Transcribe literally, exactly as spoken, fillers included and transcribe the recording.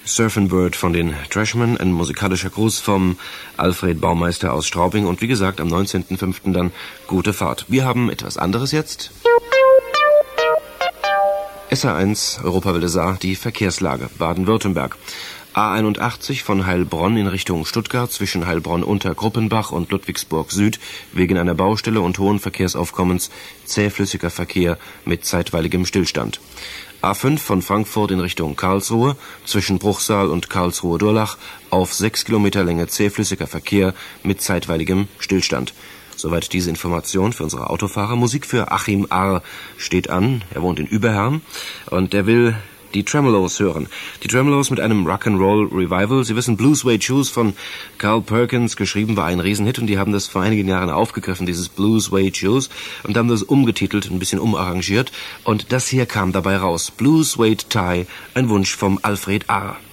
Surfin' Bird von den Trashmen, ein musikalischer Gruß vom Alfred Baumeister aus Straubing und wie gesagt am neunzehnten fünften dann gute Fahrt. Wir haben etwas anderes jetzt. S R eins, Europawelle Saar, die Verkehrslage, Baden-Württemberg. A einundachtzig von Heilbronn in Richtung Stuttgart zwischen Heilbronn-Untergruppenbach und Ludwigsburg Süd wegen einer Baustelle und hohen Verkehrsaufkommens zähflüssiger Verkehr mit zeitweiligem Stillstand. A fünf von Frankfurt in Richtung Karlsruhe zwischen Bruchsal und Karlsruhe-Durlach auf sechs Kilometer Länge zähflüssiger Verkehr mit zeitweiligem Stillstand. Soweit diese Information für unsere Autofahrer. Musik für Achim Arr steht an. Er wohnt in Überherm und er will die Tremolos hören. Die Tremolos mit einem Rock'n'Roll Revival. Sie wissen, Blue Suede Shoes von Carl Perkins geschrieben war ein Riesenhit und die haben das vor einigen Jahren aufgegriffen, dieses Blue Suede Shoes, und haben das umgetitelt, ein bisschen umarrangiert und das hier kam dabei raus. Blue Suede Tie, ein Wunsch vom Alfred Arr.